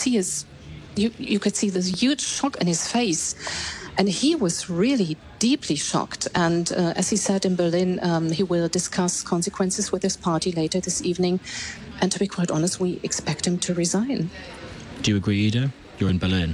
you could see this huge shock in his face. And he was really deeply shocked. And as he said in Berlin, he will discuss consequences with his party later this evening. And to be quite honest, we expect him to resign. Do you agree, Ido? You're in Berlin.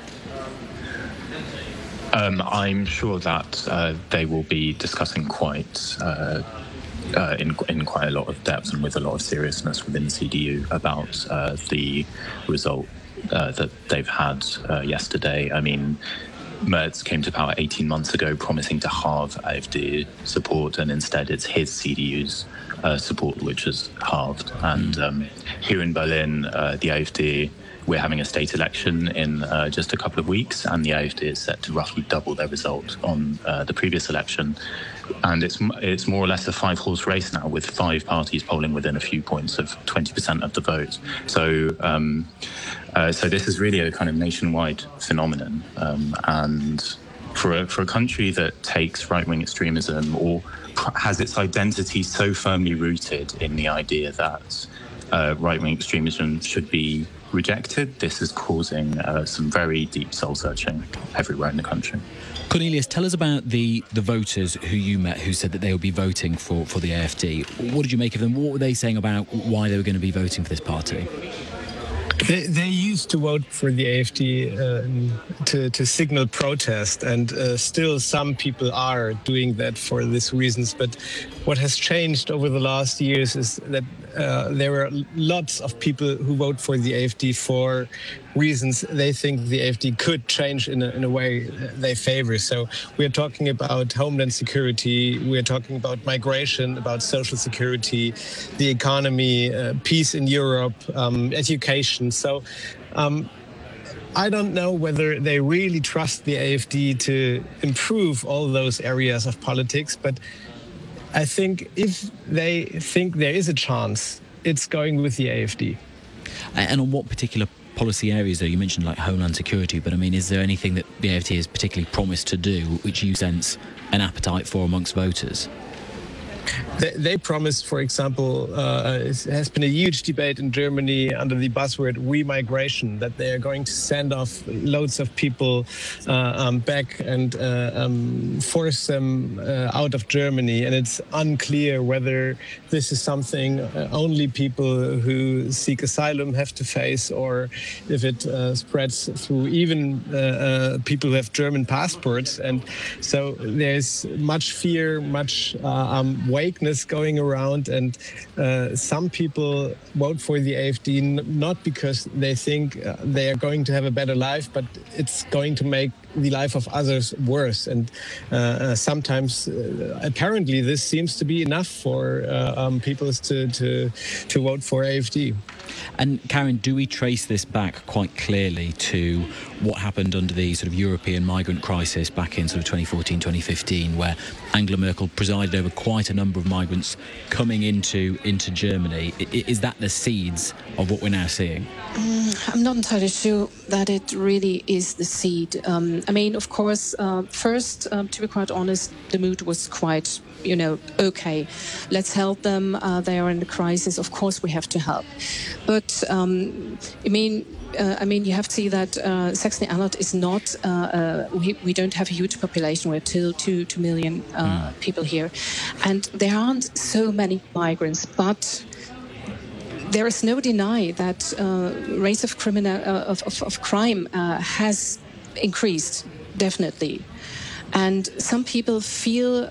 I'm sure that they will be discussing quite in quite a lot of depth and with a lot of seriousness within the CDU about the result that they've had yesterday. I mean, Merz came to power 18 months ago promising to halve AfD support, and instead it's his CDU's support which is halved. And here in Berlin, the AfD, we're having a state election in just a couple of weeks, and the AfD is set to roughly double their result on the previous election. And it's more or less a five-horse race now, with five parties polling within a few points of 20% of the vote. So this is really a kind of nationwide phenomenon. And for a country that takes right-wing extremism or has its identity so firmly rooted in the idea that right-wing extremism should be rejected, this is causing some very deep soul-searching everywhere in the country. Cornelius, tell us about the voters who you met who said that they would be voting for the AfD. What did you make of them? What were they saying about why they were going to be voting for this party? They used to vote for the AfD to signal protest, and still some people are doing that for these reasons. But what has changed over the last years is that there are lots of people who vote for the AfD for reasons they think the AfD could change in a way they favor. So we're talking about homeland security, we're talking about migration, about social security, the economy, peace in Europe, education. So I don't know whether they really trust the AfD to improve all those areas of politics, but I think if they think there is a chance, it's going with the AfD. And on what particular policy areas, though? You mentioned like homeland security, but I mean, is there anything that the AfD has particularly promised to do which you sense an appetite for amongst voters? They promised, for example, it has been a huge debate in Germany under the buzzword remigration, that they are going to send off loads of people back and force them out of Germany. And it's unclear whether this is something only people who seek asylum have to face, or if it spreads through even people who have German passports. And so there's much fear, much vagueness going around, and some people vote for the AfD not because they think they are going to have a better life, but it's going to make the life of others worse. And sometimes, apparently, this seems to be enough for people to vote for AfD. And Karen, do we trace this back quite clearly to what happened under the sort of European migrant crisis back in sort of 2014, 2015, where Angela Merkel presided over quite a number of migrants coming into Germany? Is that the seeds of what we're now seeing? I'm not entirely sure that it really is the seed. I mean, of course, first, to be quite honest, the mood was quite, okay, let's help them. They are in a crisis. Of course, we have to help. But, you have to see that Saxony-Anhalt is not, we don't have a huge population. We're still 2 million people here. And there aren't so many migrants, but there is no deny that rates of crime has increased, definitely. And some people feel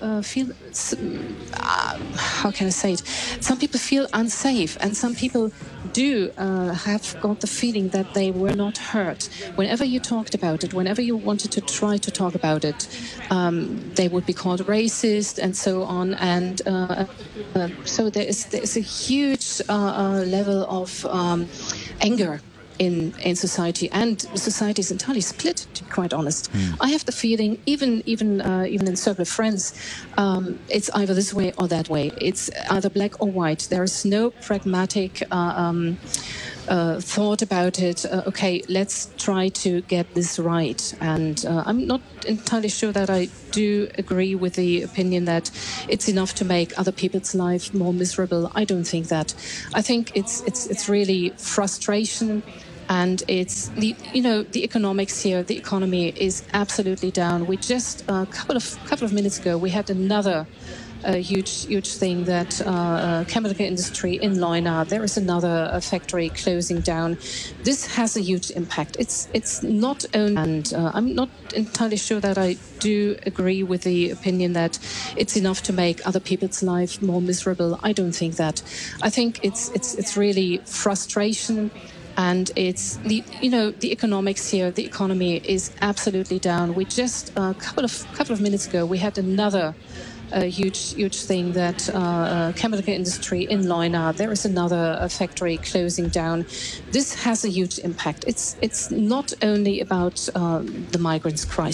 how can I say it? Some people feel unsafe, and some people do have got the feeling that they were not heard. Whenever you talked about it, whenever you wanted to try to talk about it, they would be called racist and so on. And so there is a huge level of anger in society, and society is entirely split, to be quite honest. I have the feeling, even in circle of friends, it's either this way or that way. It's either black or white. There is no pragmatic thought about it. Okay, let's try to get this right. And I'm not entirely sure that I do agree with the opinion that it's enough to make other people's life more miserable. I don't think that. I think it's really frustration And it's the economics here. The economy is absolutely down. We just a couple of minutes ago we had another huge thing that chemical industry in Leuna. There is another factory closing down. This has a huge impact. It's not only, and I'm not entirely sure that I do agree with the opinion that it's enough to make other people's life more miserable. I don't think that. I think it's really frustration. And it's the economics here. The economy is absolutely down. We just a couple of minutes ago we had another huge thing that chemical industry in Leuna. There is another factory closing down. This has a huge impact. It's not only about the migrants crisis.